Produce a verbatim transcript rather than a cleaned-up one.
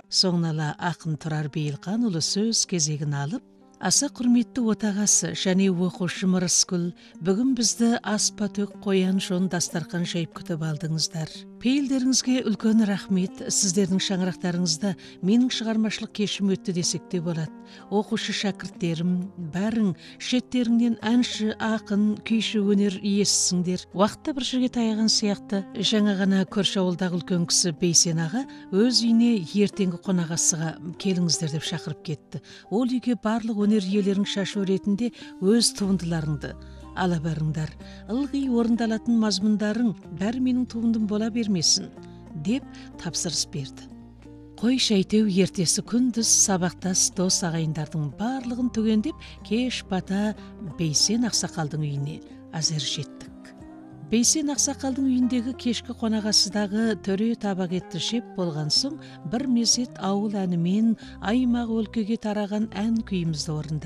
Соңнала ақын Тұрар Бейілқанұлы сөз кезегін алып, аса құрметті отағасы және оқушым Рыскүл, бүгін бізді аспа төк қоян жон дастархан жайып күтіп алдыңыздар. Пейілдеріңізге үлкен рахмет, сіздердің шаңырақтарыңызда менің шығармашылық кешім өтті десек те болады. Оқушы шәкірттерім, бәрің шеттеріңнен әнші, ақын, күйші өнер иесісіңдер. Уақытта бір жерге таяған сияқты, жаңа ғана көрші ауылдағы үлкен кісі Бейсен аға өз үйіне ертеңгі қонақасыға келіңіздер деп шақырып кетті. Ол үйге барлық өнер иелерінің шашу ретінде өз туындыларыңды ала барыңдар. Ылғи орындалатын мазмұндарың бәрі менің туындым бола бермесін, деп тапсырыс берді. Қой шәйтеу ертесі күндіз сабақтас дос ағайындардың барлығын түгендеп, кеш бата Бейсен ақсақалдың үйіне әзер жеттік. Бейсен ақсақалдың үйіндегі кешкі қонақасыдағы төре табақ етті жеп болған соң, бір мезет ауыл әнімен аймақ өлкеге тараған ән күйімізді орындадық.